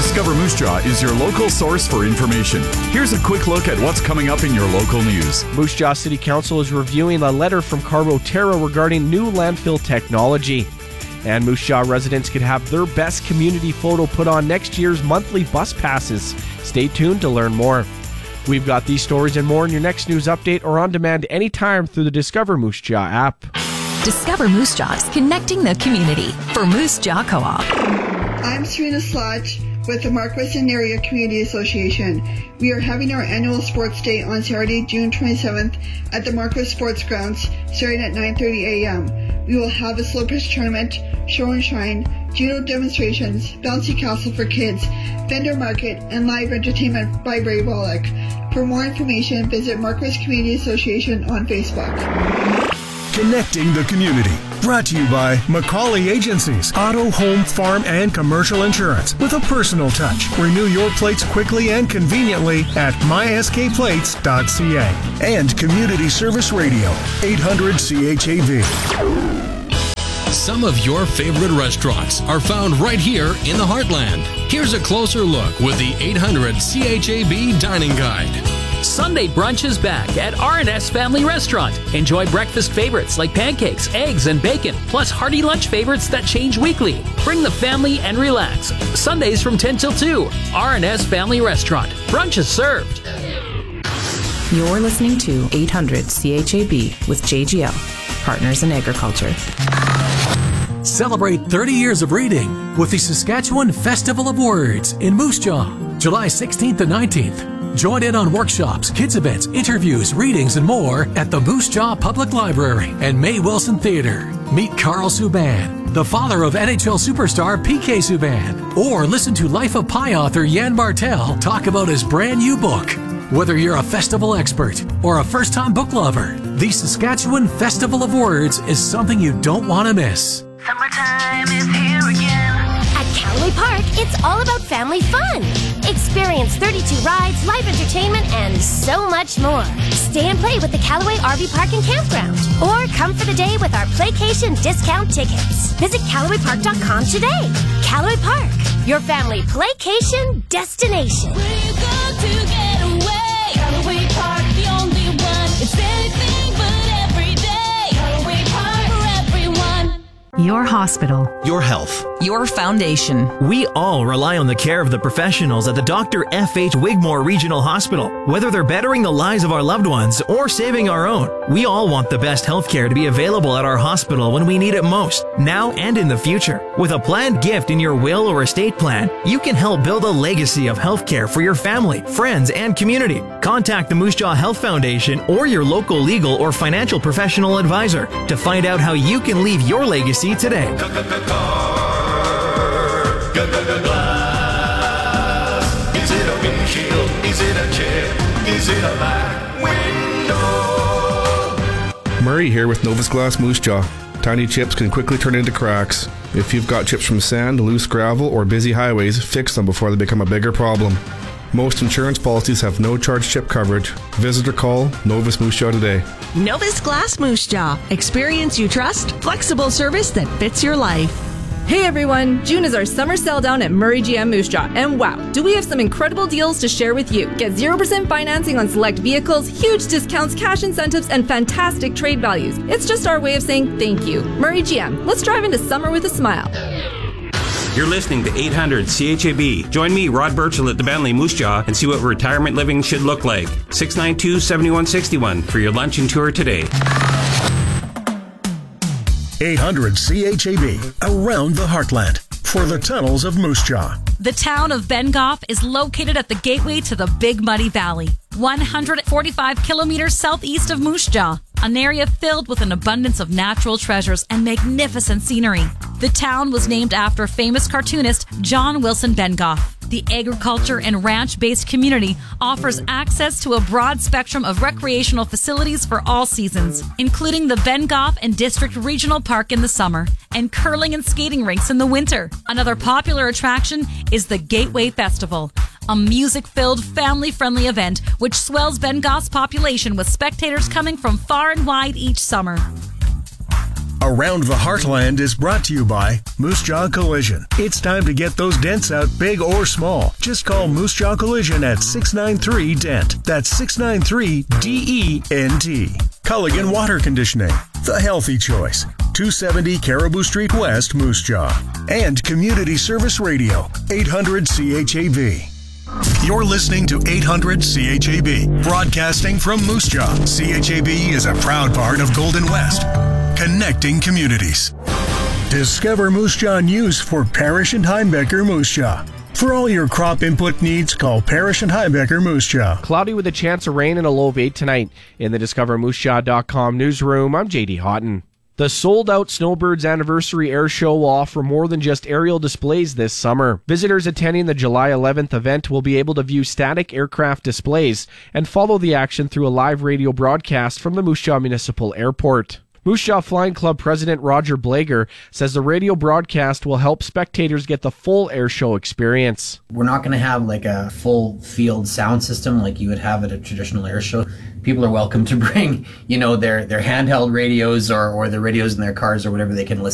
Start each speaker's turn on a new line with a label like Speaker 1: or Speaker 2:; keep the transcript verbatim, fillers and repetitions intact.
Speaker 1: Discover Moose Jaw is your local source for information. Here's a quick look at what's coming up in your local news.
Speaker 2: Moose Jaw City Council is reviewing a letter from Carbo Terra regarding new landfill technology. And Moose Jaw residents could have their best community photo put on next year's monthly bus passes. Stay tuned to learn more. We've got these stories and more in your next news update or on demand anytime through the Discover Moose Jaw app.
Speaker 3: Discover Moose Jaws, connecting the community for Moose Jaw Co-op.
Speaker 4: I'm Serena Slotch with the Marquessing Area Community Association. We are having our annual sports day on Saturday, June twenty-seventh at the Marquess Sports Grounds, starting at nine thirty a.m. We will have a slow pitch tournament, show and shine, judo demonstrations, bouncy castle for kids, vendor market, and live entertainment by Brave Wallach. For more information, visit Marquess Community Association on Facebook.
Speaker 5: Connecting the community. Brought to you by Macaulay Agencies. Auto, home, farm, and commercial insurance with a personal touch. Renew your plates quickly and conveniently at my s k plates dot c a. And Community Service Radio, eight hundred C H A V.
Speaker 6: Some of your favorite restaurants are found right here in the Heartland. Here's a closer look with the eight hundred C H A B Dining Guide.
Speaker 7: Sunday brunch is back at R and S Family Restaurant. Enjoy breakfast favorites like pancakes, eggs, and bacon, plus hearty lunch favorites that change weekly. Bring the family and relax. Sundays from ten till two. R and S Family Restaurant. Brunch is served.
Speaker 8: You're listening to eight hundred C H A B with J G L, Partners in Agriculture.
Speaker 9: Celebrate thirty years of reading with the Saskatchewan Festival of Words in Moose Jaw, July sixteenth and nineteenth. Join in on workshops, kids events, interviews, readings, and more at the Moose Jaw Public Library and May Wilson Theatre. Meet Carl Subban, the father of N H L superstar P K Subban. Or listen to Life of Pi author Jan Martel talk about his brand new book. Whether you're a festival expert or a first-time book lover, the Saskatchewan Festival of Words is something you don't want to miss.
Speaker 10: Summertime is here again. At Callaway Park, it's all about family fun. Experience thirty-two rides, live entertainment, and so much more. Stay and play with the Callaway R V Park and Campground. Or come for the day with our Playcation discount tickets. Visit Callaway Park dot com today. Callaway Park, your family playcation destination.
Speaker 11: Where you go to get away? Callaway Park, the only one. It's anything but every day. Callaway Park for everyone.
Speaker 12: Your hospital.
Speaker 13: Your health.
Speaker 3: Your foundation.
Speaker 13: We all rely on the care of the professionals at the Doctor F H Wigmore Regional Hospital. Whether they're bettering the lives of our loved ones or saving our own, we all want the best health care to be available at our hospital when we need it most, now and in the future. With a planned gift in your will or estate plan, you can help build a legacy of health care for your family, friends, and community. Contact the Moose Jaw Health Foundation or your local legal or financial professional advisor to find out how you can leave your legacy today.
Speaker 14: Is it a windshield? Is it a chip? Is it a back window?
Speaker 15: Murray here with Novus Glass Moose Jaw. Tiny chips can quickly turn into cracks. If you've got chips from sand, loose gravel, or busy highways, fix them before they become a bigger problem. Most insurance policies have no charge chip coverage. Visit or call Novus Moose Jaw today.
Speaker 16: Novus Glass Moose Jaw. Experience you trust, flexible service that fits your life.
Speaker 17: Hey everyone, June is our summer sell down at Murray G M Moose Jaw, and wow, do we have some incredible deals to share with you. Get zero percent financing on select vehicles, huge discounts, cash incentives, and fantastic trade values. It's just our way of saying thank you. Murray G M, let's drive into summer with a smile.
Speaker 18: You're listening to eight hundred C H A B. Join me, Rod Burchell, at the Bentley Moose Jaw and see what retirement living should look like. six nine two, seven one six one for your lunch and tour today.
Speaker 5: eight hundred C H A B, around the heartland, for the tunnels of Moose Jaw.
Speaker 19: The town of Bengoff is located at the gateway to the Big Muddy Valley, one hundred forty-five kilometers southeast of Moose Jaw, an area filled with an abundance of natural treasures and magnificent scenery. The town was named after famous cartoonist John Wilson Bengoff. The agriculture and ranch-based community offers access to a broad spectrum of recreational facilities for all seasons, including the Bengoff and District Regional Park in the summer and curling and skating rinks in the winter. Another popular attraction is the Gateway Festival, a music-filled, family-friendly event which swells Bengoff's population with spectators coming from far and wide each summer.
Speaker 5: Around the Heartland is brought to you by Moose Jaw Collision. It's time to get those dents out, big or small. Just call Moose Jaw Collision at six nine three D E N T. That's six nine three D E N T. Culligan Water Conditioning, the healthy choice. two seventy Caribou Street West, Moose Jaw. And Community Service Radio, eight hundred C H A B. You're listening to eight hundred C H A B, broadcasting from Moose Jaw. C H A B is a proud part of Golden West, connecting communities. Discover Moose Jaw News for Parrish and Heimbecker Moose Jaw. For all your crop input needs, call Parrish and Heimbecker Moose Jaw.
Speaker 2: Cloudy with a chance of rain and a low of eight tonight. In the discover moose jaw dot com newsroom, I'm J D Houghton. The sold-out Snowbirds Anniversary Air Show will offer more than just aerial displays this summer. Visitors attending the July eleventh event will be able to view static aircraft displays and follow the action through a live radio broadcast from the Moose Jaw Municipal Airport. Moose Jaw Flying Club President Roger Blager says the radio broadcast will help spectators get the full air show experience.
Speaker 12: We're not going to have like a full field sound system like you would have at a traditional air show. People are welcome to bring, you know, their, their handheld radios or, or their radios in their cars or whatever they can listen